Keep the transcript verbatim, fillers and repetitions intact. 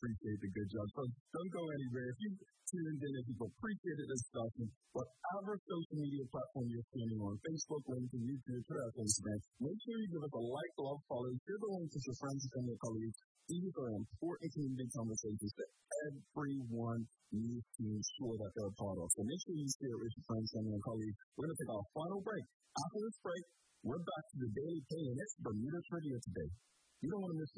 appreciate the good job. So don't go anywhere. If you tuned in, if you've appreciated this stuff, and whatever social media platform you're streaming on, Facebook, LinkedIn, YouTube, Twitter, Instagram, make sure you give us a like, love, follow, share the link to your friends and family colleagues. These are important community conversations that everyone needs to ensure that they're a part of. So make sure you share it with your friends, family, and colleagues. We're going to take our final break. After this break, we're back to the Daily K, and it's Bermuda Trivia today. You don't want to miss